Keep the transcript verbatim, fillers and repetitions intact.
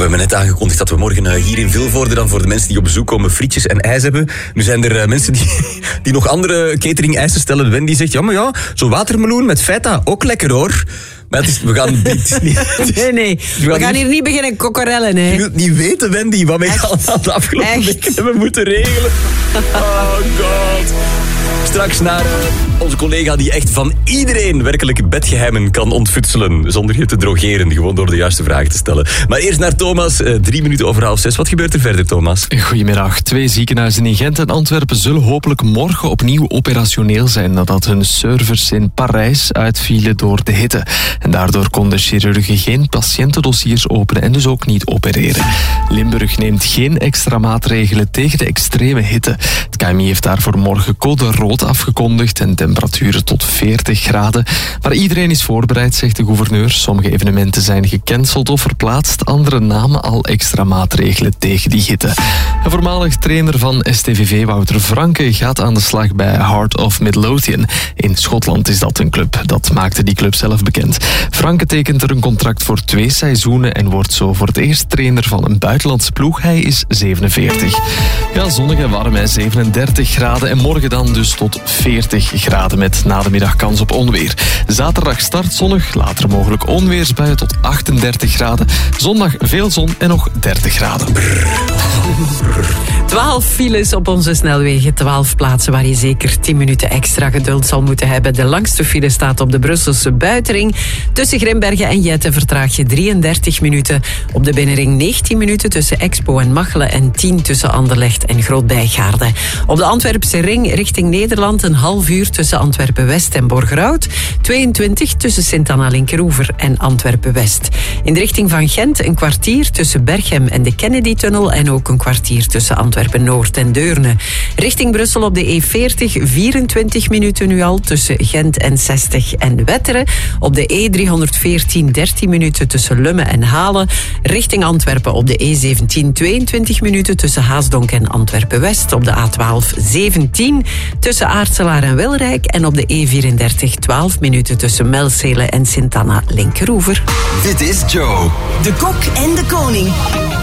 hebben net aangekondigd dat we morgen uh, hier in Vilvoorde dan voor de mensen die op bezoek komen frietjes en ijs hebben. Nu zijn er uh, mensen die, die nog andere catering-eisen stellen. Wendy zegt, ja maar ja, zo'n watermeloen met feta, ook lekker hoor. Maar het is, we gaan... Het is niet, het is, nee, nee. We gaan, we gaan hier niet beginnen kokkerellen, hè. Je wilt niet weten, Wendy, wat wij allemaal de afgelopen Echt? weken hebben moeten regelen. Oh god. Straks naar uh, onze collega die echt van iedereen werkelijk bedgeheimen kan ontfutselen. Zonder je te drogeren, gewoon door de juiste vragen te stellen. Maar eerst naar Thomas, uh, drie minuten over half zes. Wat gebeurt er verder, Thomas? Goedemiddag. Twee ziekenhuizen in Gent en Antwerpen zullen hopelijk morgen opnieuw operationeel zijn nadat hun servers in Parijs uitvielen door de hitte. En daardoor konden chirurgen geen patiëntendossiers openen en dus ook niet opereren. Limburg neemt geen extra maatregelen tegen de extreme hitte. Het K M I heeft daarvoor morgen code rood afgekondigd en temperaturen tot veertig graden. Maar iedereen is voorbereid, zegt de gouverneur. Sommige evenementen zijn gecanceld of verplaatst. Andere namen al extra maatregelen tegen die hitte. Een voormalig trainer van S T V V, Wouter Franke, gaat aan de slag bij Heart of Midlothian. In Schotland is dat een club. Dat maakte die club zelf bekend. Franke tekent er een contract voor twee seizoenen en wordt zo voor het eerst trainer van een buitenlandse ploeg. Hij is zevenenveertig. Ja, zonnig en warm, hè. zevenendertig graden en morgen dan dus tot veertig graden met na de middag kans op onweer. Zaterdag start zonnig, later mogelijk onweersbuien tot achtendertig graden. Zondag veel zon en nog dertig graden. twaalf files op onze snelwegen, twaalf plaatsen waar je zeker tien minuten extra geduld zal moeten hebben. De langste file staat op de Brusselse buitenring. Tussen Grimbergen en Jette vertraag je drieëndertig minuten. Op de binnenring negentien minuten tussen Expo en Machelen en tien tussen Anderlecht en Groot-Bijgaarde. Op de Antwerpse ring richting Nederland een half uur tussen Antwerpen-West en Borgerhout. tweeëntwintig tussen Sint-Anna-Linkeroever en Antwerpen-West. In de richting van Gent een kwartier tussen Berchem en de Kennedy-tunnel en ook een kwartier tussen Antwerpen-Noord en Deurne. Richting Brussel op de E veertig, vierentwintig minuten nu al tussen Gent en zestig en Wetteren. Op de E driehonderdveertien, dertien minuten tussen Lummen en Halen. Richting Antwerpen op de E zeventien, tweeëntwintig minuten tussen Haasdonk en Antwerpen-West. Op de A twaalf, zeventien tussen Aartselaar en Wilrijk. En op de E vierendertig, twaalf minuten tussen Melzele en Sint-Anna-Linkeroever. Dit is Joe. De Kok en de Koning.